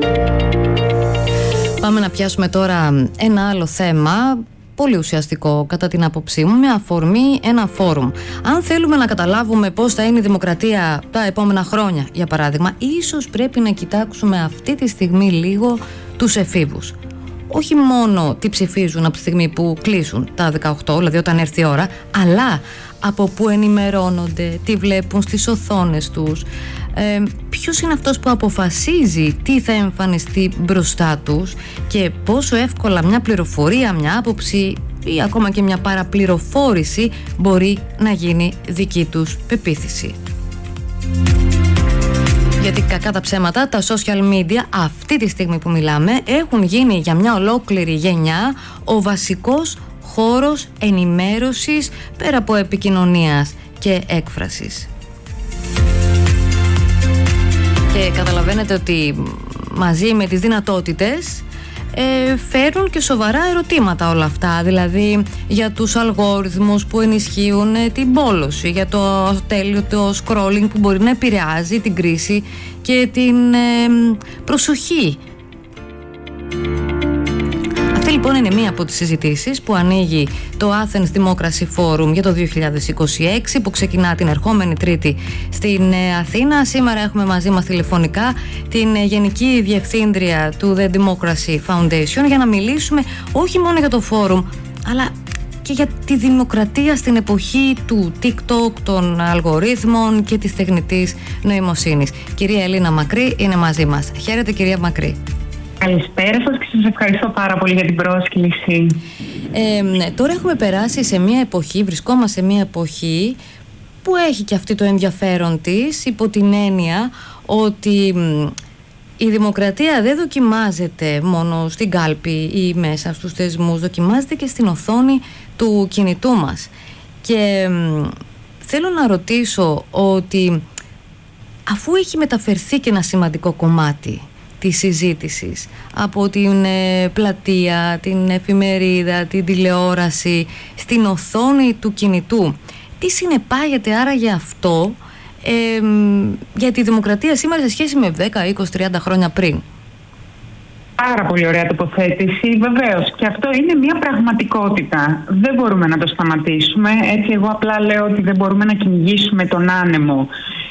Πάμε να πιάσουμε τώρα ένα άλλο θέμα, πολύ ουσιαστικό κατά την άποψή μου, με αφορμή ένα φόρουμ. Αν θέλουμε να καταλάβουμε πώς θα είναι η δημοκρατία τα επόμενα χρόνια, για παράδειγμα, ίσως πρέπει να κοιτάξουμε αυτή τη στιγμή λίγο τους εφήβους. Όχι μόνο τι ψηφίζουν από τη στιγμή που κλείσουν τα 18, δηλαδή όταν έρθει η ώρα, αλλά από πού ενημερώνονται, τι βλέπουν στις οθόνες τους, ποιος είναι αυτός που αποφασίζει τι θα εμφανιστεί μπροστά τους και πόσο εύκολα μια πληροφορία, μια άποψη ή ακόμα και μια παραπληροφόρηση μπορεί να γίνει δική τους πεποίθηση. Γιατί κακά τα ψέματα, τα social media αυτή τη στιγμή που μιλάμε έχουν γίνει για μια ολόκληρη γενιά ο βασικός χώρος ενημέρωσης πέρα από επικοινωνίας και έκφρασης. Και καταλαβαίνετε ότι μαζί με τις δυνατότητες φέρουν και σοβαρά ερωτήματα όλα αυτά, δηλαδή για τους αλγόριθμους που ενισχύουν την πόλωση, για το ατέλειωτο scrolling που μπορεί να επηρεάζει την κρίση και την προσοχή. Αυτή λοιπόν είναι μία από τις συζητήσεις που ανοίγει το Athens Democracy Forum για το 2026 που ξεκινά την ερχόμενη Τρίτη στην Αθήνα. Σήμερα έχουμε μαζί μας τηλεφωνικά την Γενική Διευθύντρια του The Democracy Foundation για να μιλήσουμε όχι μόνο για το φόρουμ αλλά και για τη δημοκρατία στην εποχή του TikTok, των αλγορίθμων και της τεχνητής νοημοσύνης. Κυρία Ελίνα Μακρύ είναι μαζί μας. Χαίρετε κυρία Μακρύ. Καλησπέρα σας και σας ευχαριστώ πάρα πολύ για την πρόσκληση. Τώρα έχουμε περάσει σε μια εποχή, βρισκόμαστε σε μια εποχή που έχει και αυτή το ενδιαφέρον της, υπό την έννοια ότι η δημοκρατία δεν δοκιμάζεται μόνο στην κάλπη ή μέσα στους θεσμούς, δοκιμάζεται και στην οθόνη του κινητού μας. Και θέλω να ρωτήσω ότι αφού έχει μεταφερθεί και ένα σημαντικό κομμάτι της συζήτησης από την πλατεία, την εφημερίδα, την τηλεόραση στην οθόνη του κινητού, τι συνεπάγεται άραγε αυτό για τη δημοκρατία σήμερα σε σχέση με 10, 20, 30 χρόνια πριν? Πάρα πολύ ωραία τοποθέτηση, βεβαίως. Και αυτό είναι μια πραγματικότητα. Δεν μπορούμε να το σταματήσουμε. Έτσι εγώ απλά λέω ότι δεν μπορούμε να κυνηγήσουμε τον άνεμο.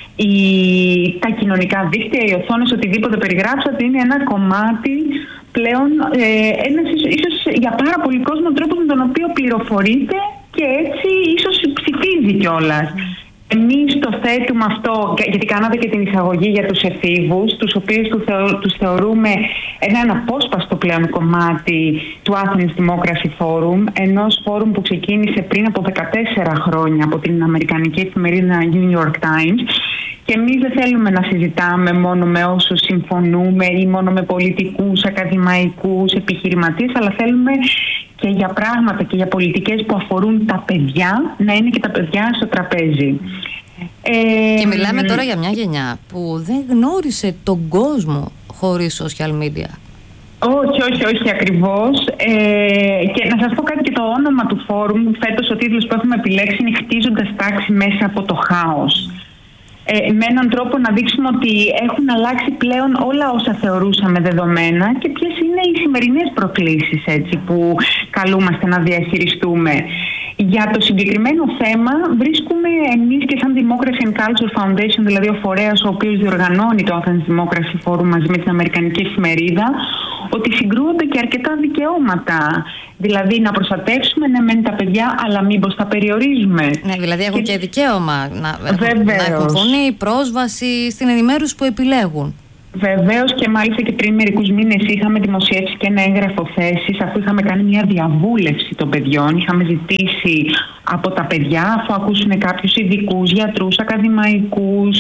Τα κοινωνικά δίκτυα, οι οθόνες, οτιδήποτε περιγράψατε είναι ένα κομμάτι πλέον, ένας ίσως για πάρα πολύ κόσμο τρόπος με τον οποίο πληροφορείται και έτσι ίσως ψηφίζει κιόλας. Εμείς το θέτουμε αυτό, γιατί κάνατε και την εισαγωγή για τους εφήβους, τους οποίους τους θεωρούμε ένα αναπόσπαστο πλέον κομμάτι του Athens Democracy Forum, ενός φόρουμ που ξεκίνησε πριν από 14 χρόνια από την αμερικανική εφημερίδα New York Times. Και εμείς δεν θέλουμε να συζητάμε μόνο με όσους συμφωνούμε ή μόνο με πολιτικούς, ακαδημαϊκούς, επιχειρηματίες, αλλά θέλουμε και για πράγματα και για πολιτικές που αφορούν τα παιδιά, να είναι και τα παιδιά στο τραπέζι. Και μιλάμε τώρα για μια γενιά που δεν γνώρισε τον κόσμο χωρίς social media. Όχι ακριβώς. Και να σας πω κάτι, και το όνομα του φόρουμ φέτος, ο τίτλος που έχουμε επιλέξει είναι «Χτίζοντας τάξη μέσα από το χάος». Με έναν τρόπο να δείξουμε ότι έχουν αλλάξει πλέον όλα όσα θεωρούσαμε δεδομένα και ποιες είναι οι σημερινές προκλήσεις έτσι, που καλούμαστε να διαχειριστούμε. Για το συγκεκριμένο θέμα βρίσκουμε εμείς και σαν Democracy and Culture Foundation, δηλαδή ο φορέας ο οποίος διοργανώνει το Athens Democracy Forum μαζί με την Αμερικανική εφημερίδα, ότι συγκρούονται και αρκετά δικαιώματα. Δηλαδή να προστατεύσουμε μεν τα παιδιά, αλλά μήπως τα περιορίζουμε. Ναι, δηλαδή έχουν και δικαίωμα να έχουν φωνή, πρόσβαση στην ενημέρωση που επιλέγουν. Βεβαίως, και μάλιστα και πριν μερικούς μήνες είχαμε δημοσιεύσει και ένα έγγραφο θέσης, αφού είχαμε κάνει μια διαβούλευση των παιδιών. Είχαμε ζητήσει από τα παιδιά, αφού ακούσουν κάποιους ειδικούς, γιατρούς, ακαδημαϊκούς,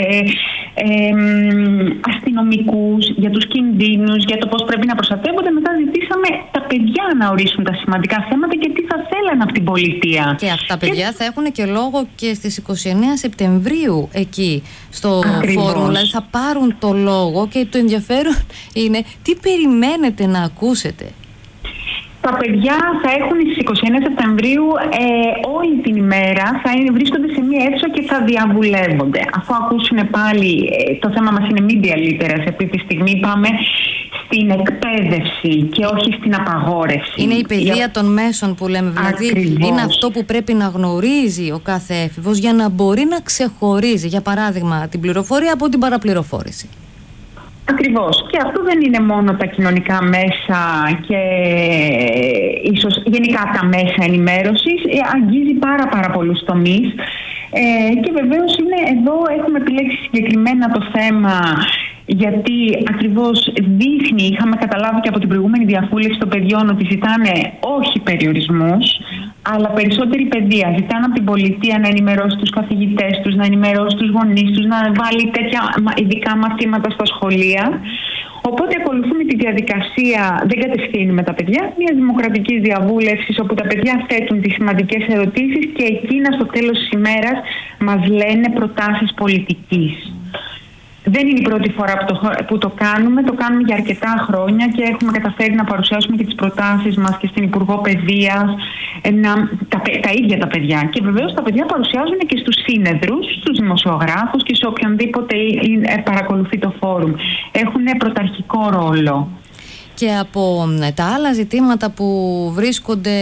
αστυνομικούς, για τους κινδύνους, για το πώς πρέπει να προστατεύονται. Μετά ζητήσαμε τα παιδιά να ορίσουν τα σημαντικά θέματα και τι θα θέλανε από την πολιτεία. Και αυτά τα παιδιά θα έχουν και λόγο και στις 29 Σεπτεμβρίου εκεί στο φόρουμ. Δηλαδή θα πάρουν το λόγο και το ενδιαφέρον είναι τι περιμένετε να ακούσετε. Τα παιδιά θα έχουν στις 29 Σεπτεμβρίου όλη την ημέρα, θα βρίσκονται σε μία αίθουσα και θα διαβουλεύονται. Αφού ακούσουν πάλι, το θέμα μας είναι media literacy, αυτή τη στιγμή πάμε στην εκπαίδευση και όχι στην απαγόρευση. Είναι η παιδεία των μέσων που λέμε, δηλαδή Ακριβώς. είναι αυτό που πρέπει να γνωρίζει ο κάθε έφηβος για να μπορεί να ξεχωρίζει, για παράδειγμα, την πληροφορία από την παραπληροφόρηση. Ακριβώς. Και αυτό δεν είναι μόνο τα κοινωνικά μέσα και ίσως γενικά τα μέσα ενημέρωσης, αγγίζει πάρα πολλούς τομείς. Και βεβαίως εδώ έχουμε επιλέξει συγκεκριμένα το θέμα, γιατί ακριβώς δείχνει, είχαμε καταλάβει και από την προηγούμενη διαβούλευση των παιδιών ότι ζητάνε όχι περιορισμούς, αλλά περισσότερη παιδεία. Ζητάνε από την πολιτεία να ενημερώσει τους καθηγητές τους, να ενημερώσει τους γονείς τους, να βάλει τέτοια ειδικά μαθήματα στα σχολεία. Οπότε ακολουθούμε τη διαδικασία, δεν κατευθύνουμε τα παιδιά, μια δημοκρατική διαβούλευση όπου τα παιδιά θέτουν τις σημαντικές ερωτήσεις και εκείνα στο τέλος της ημέρας μας λένε προτάσεις πολιτικής. Δεν είναι η πρώτη φορά που το κάνουμε για αρκετά χρόνια και έχουμε καταφέρει να παρουσιάσουμε και τις προτάσεις μας και στην Υπουργό Παιδείας, τα ίδια τα παιδιά. Και βεβαίως τα παιδιά παρουσιάζουν και στους σύνεδρους, στους δημοσιογράφους και σε οποιονδήποτε παρακολουθεί το φόρουμ. Έχουν πρωταρχικό ρόλο. Και από τα άλλα ζητήματα που βρίσκονται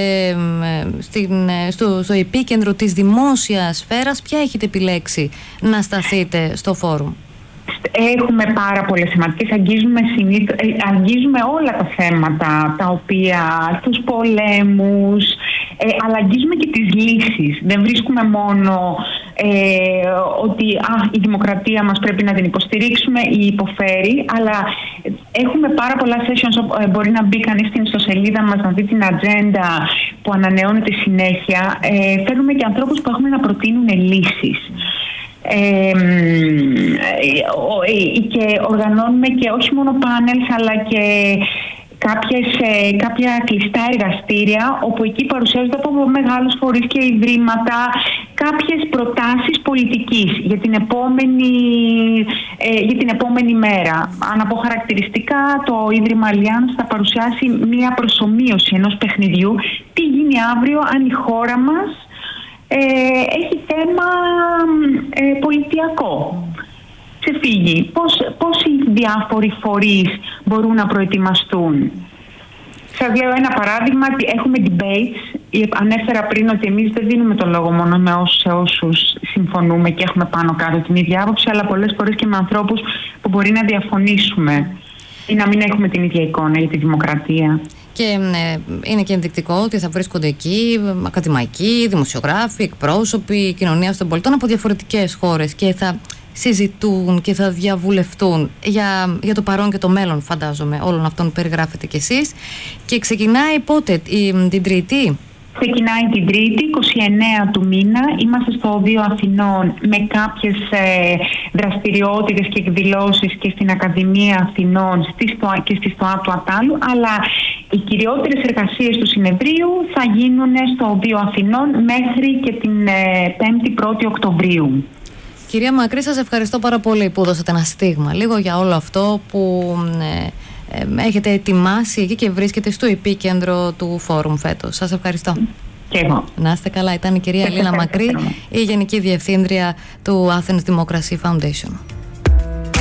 στο επίκεντρο της δημόσιας σφαίρας, ποια έχετε επιλέξει να σταθείτε στο φόρουμ? Έχουμε πάρα πολλές θεματικές, αγγίζουμε όλα τα θέματα, τα οποία, τους πολέμους, αλλά αγγίζουμε και τις λύσεις. Δεν βρίσκουμε μόνο ότι η δημοκρατία μας πρέπει να την υποστηρίξουμε ή υποφέρει, αλλά έχουμε πάρα πολλά sessions, μπορεί να μπει κανείς στην ιστοσελίδα μας να δει την ατζέντα που ανανεώνεται συνέχεια. Φέρνουμε και ανθρώπους που έχουν να προτείνουν λύσεις. Και οργανώνουμε και όχι μόνο πάνελς αλλά και κάποια κλειστά εργαστήρια όπου εκεί παρουσιάζονται από μεγάλους φορείς και ιδρύματα κάποιες προτάσεις πολιτικής για την επόμενη μέρα. Αν πω χαρακτηριστικά, το Ίδρυμα Allianz θα παρουσιάσει μία προσομοίωση ενός παιχνιδιού. Τι γίνει αύριο αν η χώρα μας έχει θέμα πολιτιακό. Ξεφύγει. Πώς οι διάφοροι φορείς μπορούν να προετοιμαστούν. Σας λέω ένα παράδειγμα. Έχουμε debates. Ανέφερα πριν ότι εμείς δεν δίνουμε τον λόγο μόνο σε όσους συμφωνούμε και έχουμε πάνω κάτω την ίδια άποψη, αλλά πολλές φορές και με ανθρώπους που μπορεί να διαφωνήσουμε ή να μην έχουμε την ίδια εικόνα για τη δημοκρατία. Και είναι και ενδεικτικό ότι θα βρίσκονται εκεί ακαδημαϊκοί, δημοσιογράφοι, εκπρόσωποι κοινωνίας των πολιτών από διαφορετικές χώρες και θα συζητούν και θα διαβουλευτούν για το παρόν και το μέλλον, φαντάζομαι, όλων αυτών που περιγράφετε κι εσείς. Και ξεκινάει πότε, την Τρίτη? Ξεκινάει την Τρίτη, 29 του μήνα. Είμαστε στο Οδείο Αθηνών με κάποιες δραστηριότητες και εκδηλώσεις και στην Ακαδημία Αθηνών και στη ΣΤΟΑ του Ατάλου, αλλά οι κυριότερες εργασίες του συνεδρίου θα γίνουν στο Οδείο Αθηνών μέχρι και την 5η-1η Οκτωβρίου. Κυρία Μακρύ, σας ευχαριστώ πάρα πολύ που δώσατε ένα στίγμα λίγο για όλο αυτό που έχετε ετοιμάσει εκεί και βρίσκεται στο επίκεντρο του φόρουμ φέτος. Σας ευχαριστώ. Και εγώ. Να είστε καλά. Ήταν η κυρία Ελίνα Μακρύ, η Γενική Διευθύντρια του Athens Democracy Foundation.